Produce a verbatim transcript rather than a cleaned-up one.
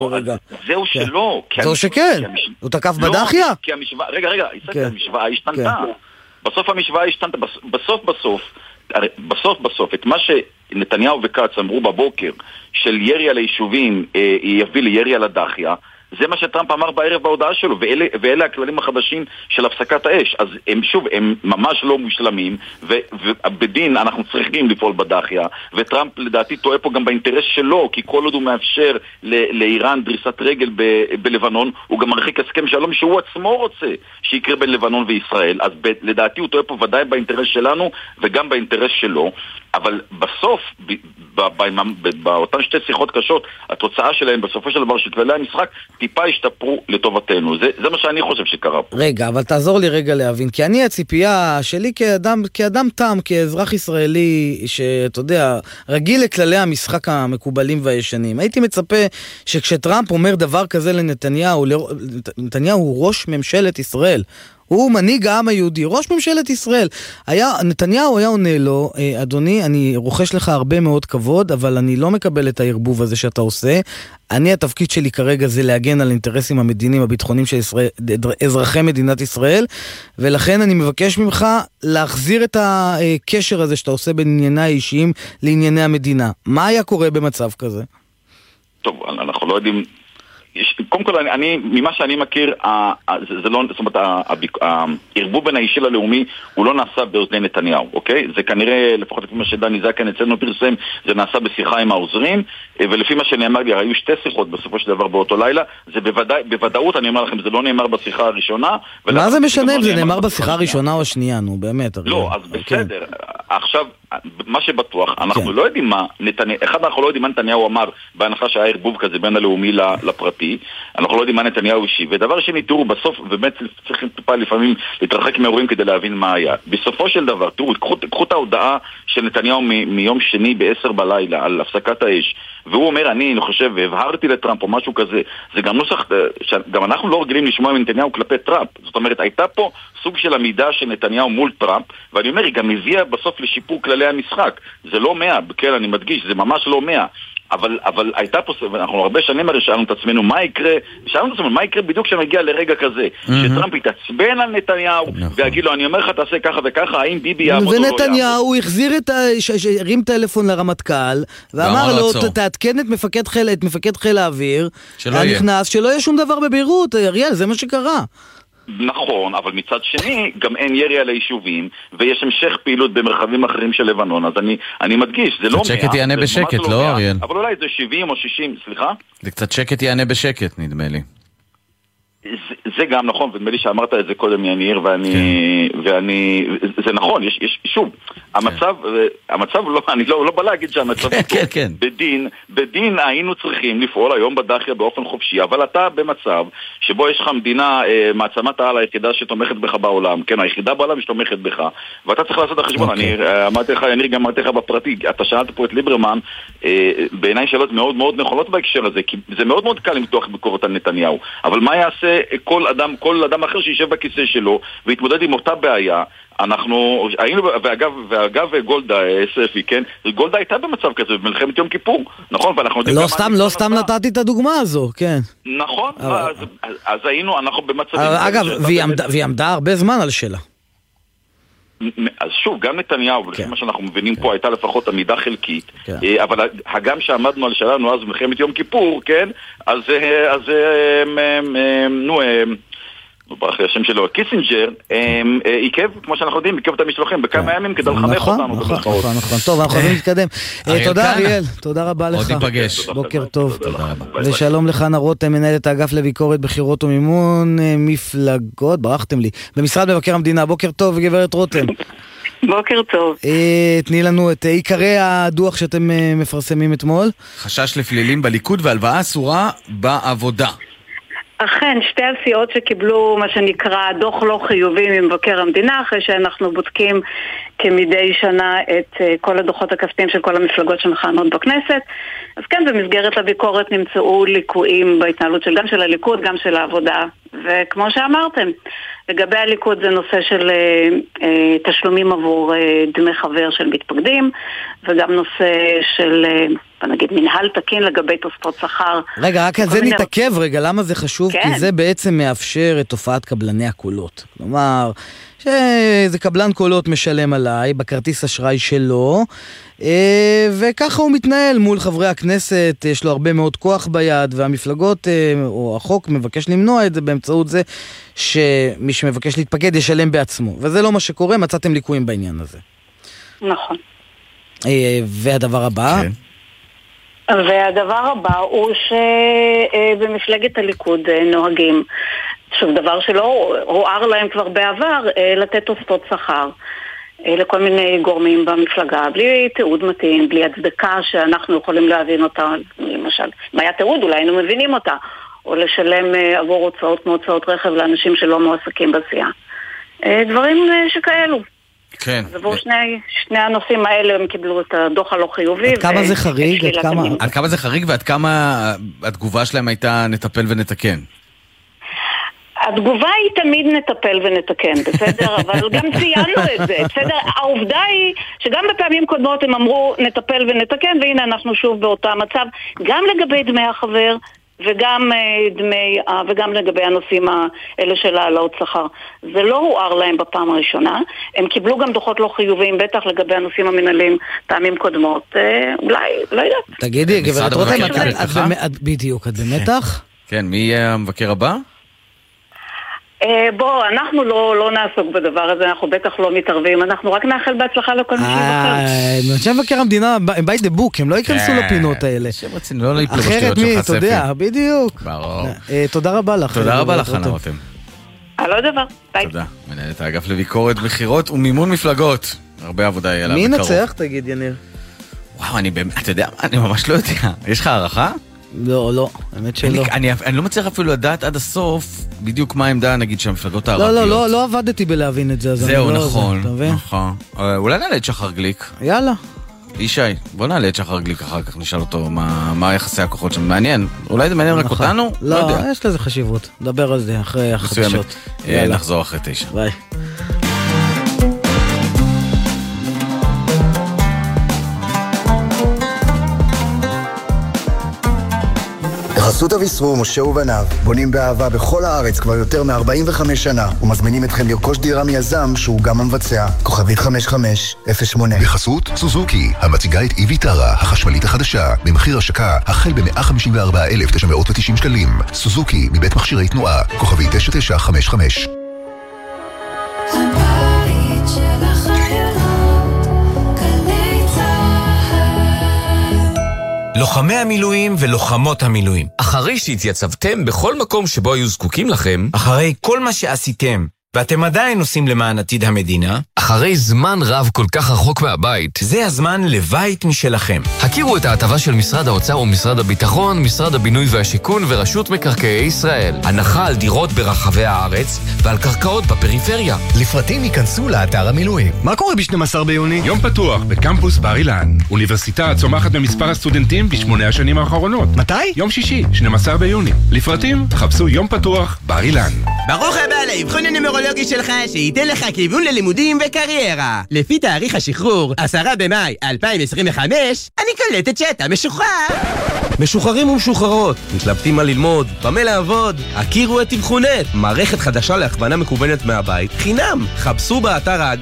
רגע. זהו שלא. זהו שכן. הוא תקף בדחיה? רגע, רגע, המשוואה השתנתה. בסוף המשוואה השתנתה. בסוף בסוף, בסוף בסוף, את מה שנתניהו וקץ אמרו בבוקר, של ירי על היישובים יביא לירי על הדחיה, זה מה שטראמפ אמר בערב בהודעה שלו, ואלה, ואלה הכללים החדשים של הפסקת האש. אז הם שוב, הם ממש לא מושלמים, ו, ובדין אנחנו צריכים לפעול בדחיה, וטראמפ לדעתי טועה פה גם באינטרס שלו, כי כל עוד הוא מאפשר ל, לאיראן דריסת רגל ב, בלבנון, הוא גם מרחיק הסכם שלום שהוא עצמו רוצה שיקרה בין לבנון וישראל. אז ב, לדעתי הוא טועה פה ודאי באינטרס שלנו, וגם באינטרס שלו. אבל בסוף, באותן שתי שיחות קשות, התוצאה שלהם בסופו של דבר של כללי המשחק טיפה השתפרו לטובתנו. זה, זה מה שאני חושב שקרה פה. רגע, אבל תעזור לי רגע להבין, כי אני הציפייה שלי כאדם, כאדם תם, כאזרח ישראלי, שאתה יודע, רגיל לכללי המשחק המקובלים והישנים. הייתי מצפה שכשטראמפ אומר דבר כזה לנתניהו, נתניהו הוא ראש ממשלת ישראל, הוא מנהיג העם היהודי, ראש ממשלת ישראל. היה, נתניהו היה עונה לו, אדוני, אני רוכש לך הרבה מאוד כבוד, אבל אני לא מקבל את הערבוב הזה שאתה עושה. אני, התפקיד שלי כרגע זה להגן על אינטרסים המדיניים, הביטחוניים של ישראל, אזרחי מדינת ישראל, ולכן אני מבקש ממך להחזיר את הקשר הזה שאתה עושה בין ענייני האישיים לענייני המדינה. מה היה קורה במצב כזה? טוב, אנחנו לא יודעים... קודם כל, אני, אני, ממה שאני מכיר, זה, זה לא, זאת אומרת, הערבוב בין האישי ללאומי הוא לא נעשה באוזני נתניהו, אוקיי? זה כנראה, לפחות לפי מה שדני זקן אצלנו פרסם, זה נעשה בשיחה עם העוזרים, ולפי מה שנאמר לי, היו שתי שיחות בסופו של דבר באותו לילה, זה בוודאי, בוודאות, אני אומר לכם, זה לא נאמר בשיחה הראשונה. מה זה משנה אם זה נאמר בשיחה הראשונה או השנייה, נו, באמת. לא, אז בסדר. עכשיו, מה שבטוח, אנחנו לא יודעים מה נתניהו, אחד אנחנו לא יודעים מה נתניהו אמר, בהנחה שהיה ערבוב כזה בין הלאומי לפרטי, אנחנו לא יודעים מה נתניהו אישי. ודבר שני, תראו, בסוף, באמת צריכים טיפה לפעמים להתרחק מהאירועים כדי להבין מה היה. בסופו של דבר, תראו, קחו את ההודעה של נתניהו מיום שני בעשר בלילה על הפסקת האש, והוא אומר, אני, אני חושב, הבהרתי לטראמפ או משהו כזה. זה גם נוסח, גם אנחנו לא רגילים לשמוע מנתניהו כלפי טראמפ. זאת אומרת, הייתה פה סוג של עמידה של נתניהו מול טראמפ, ואני אומר, היא גם הביאה בסוף לשיפור כללי המשחק. זה לא מאה, כן, אני מדגיש, זה ממש לא מאה. אבל, אבל הייתה פה, אנחנו הרבה שנים הרי שאלנו את עצמנו, מה יקרה, שאלנו את עצמנו, מה יקרה בדיוק כשמגיע לרגע כזה, שטראמפ יתעצבן על נתניהו, ויגיד לו, אני אומר לך, תעשה ככה וככה, האם ביבי יעמוד או לא יעמוד? ונתניהו החזיר את ה... הרים טלפון לרמטכ"ל, ואמר לו, תעדכן את מפקד חיל, את מפקד חיל האוויר, הנכנס, שלא יהיה שום דבר בביירות, אריאל, זה מה שקרה. נכון, אבל מצד שני גם אין ירי על היישובים ויש המשך פעילות במרחבים אחרים של לבנון, אז אני, אני מדגיש, זה לא מאה. קצת שקט יענה בשקט, לא אריאל? אבל אולי זה שבעים או שישים, סליחה? זה קצת שקט יענה בשקט, נדמה לי. זה, זה גם נכון, ונדמה לי שאמרת את זה קודם יניר, ואני, כן. ואני, זה נכון, יש, יש, שוב, המצב, המצב לא, אני לא, לא בא להגיד שהמצב כן, כן, כן. בדין, בדין היינו צריכים לפעול היום בדחיה באופן חופשי, אבל אתה במצב שבו יש לך מדינה, מעצמת העל היחידה שתומכת בך בעולם, כן, היחידה בעולם שתומכת בך, ואתה צריך לעשות את החשבון. okay. אני אמרתי לך, יניר, גם אמרתי לך בפרטי, אתה שאלת פה את ליברמן, בעיניי שאלות מאוד מאוד נכונות בהקשר הזה, כי זה מאוד מאוד קל למתוח ביקורת על נתניהו, אבל מה יעשה כל אדם, כל אדם אחר שישב בכיסא שלו והתמודד עם אותה בעיה? אנחנו היינו, ואגב, ואגב גולדה ספי, כן? גולדה הייתה במצב כזה במלחמת יום כיפור, נכון? ואנחנו לא סתם, לא סתם נתתי את הדוגמה הזו, כן. נכון, אז, אז היינו, אנחנו במצבים... אגב, והיא עמדה הרבה זמן על שלה. אז שוב, גם נתניהו, ולפי מה שאנחנו מבינים פה, הייתה לפחות עמידה חלקית, אבל הגם שעמדנו על שלנו אז במלחמת יום כיפור, כן? אז, אז, נו, ברח לי השם שלו, קיסינג'ר, עיכב, כמו שאנחנו יודעים, עיכב את המשלוחים בכמה ימים כדי לחנך אותנו. נכון, נכון, נכון. טוב, אנחנו יכולים להתקדם. תודה אריאל, תודה רבה לך. עוד ניפגש. בוקר טוב. ושלום לחנה רותם, מנהלת האגף לביקורת בחירות ומימון מפלגות, ברחתם לי, במשרד מבקר המדינה. בוקר טוב, גברת רותם. בוקר טוב. תני לנו את עיקרי הדוח שאתם מפרסמים אתמול. חשש לפלילים בליכוד והלוואה אסורה בעבודה. אכן, שתי הסיעות שקיבלו מה שנקרא דוח לא חיובי ממבקר המדינה, אחרי שאנחנו בודקים כמדי שנה את כל הדוחות הכספיים של כל המפלגות שמכהנות בכנסת. אז כן, במסגרת הביקורת נמצאו ליקויים בהתנהלות של, גם של הליכוד, גם של העבודה. וכמו שאמרתם, לגבי הליכוד זה נושא של אה, אה, תשלומים עבור אה, דמי חבר של מתפקדים, וגם נושא של... אה, נגיד מנהל תקין לגבי תוספות שכר. רגע, רק על זה נתעכב רגע, למה זה חשוב? כן. כי זה בעצם מאפשר את תופעת קבלני הקולות. כלומר, שזה קבלן קולות משלם עליי, בכרטיס אשראי שלו, וככה הוא מתנהל מול חברי הכנסת, יש לו הרבה מאוד כוח ביד, והמפלגות או החוק מבקש למנוע את זה באמצעות זה שמי שמבקש להתפקד ישלם בעצמו. וזה לא מה שקורה, מצאתם ליקויים בעניין הזה. נכון. והדבר הבא? כן. והדבר הבא הוא שבמפלגת הליכוד נוהגים, שוב דבר שלא הוער להם כבר בעבר, לתת תוספות שכר לכל מיני גורמים במפלגה, בלי תיעוד מתאים, בלי הצדקה שאנחנו יכולים להבין אותה, למשל, אם היה תיעוד אולי היינו מבינים אותה, או לשלם עבור הוצאות כמו הוצאות רכב לאנשים שלא מועסקים בסיעה. דברים שכאלו. כן. אז עבור שני, שני הנושאים האלה הם קיבלו את הדוח הלא חיובי. עד כמה זה חריג? עד כמה... עד כמה זה חריג ועד כמה התגובה שלהם הייתה נטפל ונתקן? התגובה היא תמיד נטפל ונתקן, בסדר? אבל גם ציינו את זה, בסדר? העובדה היא שגם בפעמים קודמות הם אמרו נטפל ונתקן, והנה אנחנו שוב באותה מצב, גם לגבי דמי החבר וגם דמי, וגם לגבי הנושאים האלה של העלאות שכר. זה לא הוער להם בפעם הראשונה, הם קיבלו גם דוחות לא חיוביים, בטח לגבי הנושאים המנהליים פעמים קודמות, אולי, לא יודעת. תגידי, גברת רותם, בדיוק, את במתח? כן, מי יהיה המבקר הבא? בוא, אנחנו לא, לא נעסוק בדבר הזה, אנחנו בטח לא מתערבים, אנחנו רק נאחל בהצלחה לכל מי שבחר. אנשי מבקר המדינה, הם by the book, הם לא ייכנסו לפינות האלה. אחרת מי, אתה יודע, בדיוק. תודה רבה לך. תודה רבה לך, חנה רותם. על עוד דבר, ביי. תודה. מנהלת האגף לביקורת בחירות ומימון מפלגות. הרבה עבודה יהיה לה בקרוב. מי נצח, תגיד, יניר? וואו, אני באמת, אתה יודע, אני ממש לא יודע. יש לך הערכה? לא, לא, האמת שלא. אני, אני לא מצליח אפילו לדעת עד הסוף בדיוק מה העמדה, נגיד, שהמפלגות הערביות. לא, לא, לא, לא עבדתי בלהבין את זה. זהו, נכון, נכון. אולי נעלה את שחר גליק. יאללה. ישי, בוא נעלה את שחר גליק אחר כך, נשאל אותו מה יחסי הכוחות שם. מעניין, אולי זה מעניין רק אותנו? לא, יש לזה חשיבות. דבר על זה אחרי החדשות. נחזור אחרי תשע. ביי. בחסות אביסרו, משה ובניו, בונים באהבה בכל הארץ כבר יותר מ-ארבעים וחמש שנה, ומזמינים אתכם לרכוש דירה מיזם שהוא גם המבצע. כוכבית חמש חמש אפס שמונה. בחסות סוזוקי, המציגה את איביטרה, החשמלית החדשה, במחיר השקה החל ב-מאה חמישים וארבעה אלף תשע מאות ותשעים שקלים. סוזוקי, מבית מכשירי תנועה, כוכבית תשע תשע חמש חמש. הבית של החיילות, גלי צהל. לוחמי המילואים ולוחמות המילואים, אחרי שהתייצבתם בכל מקום שבו היו זקוקים לכם, אחרי כל מה שעשיתם ואתם עדיין עושים למען עתיד המדינה, אחרי זמן רב כל כך רחוק מהבית, זה הזמן לבית משלכם. הכירו את ההטבה של משרד האוצר ומשרד הביטחון, משרד הבינוי והשיכון ורשות מקרקעי ישראל. הנחה על דירות ברחבי הארץ ועל קרקעות בפריפריה. לפרטים ייכנסו לאתר המילואים. מה קורה ב-שנים עשר ביוני? יום פתוח בקמפוס בר אילן. אוניברסיטה צומחת במספר הסטודנטים בשמונה השנים האחרונות. מתי? יום שישי, שנים עשר ביוני. לפרטים, חפשו יום פתוח בר אילן. ברוך הבא לאבחון הנומרולוגי שלך שייתן לך כיוון ללימודים וקריירה. לפי תאריך השחרור, עשרה במאי אלפיים עשרים וחמש, אני קולטת שאתה משוחרר. משוחררים ומשוחררות, מתלבטים מה ללמוד, במה לעבוד, הכירו את אבחונט, מערכת חדשה להכוונה מקוונת מהבית, חינם. חפשו באתר האגף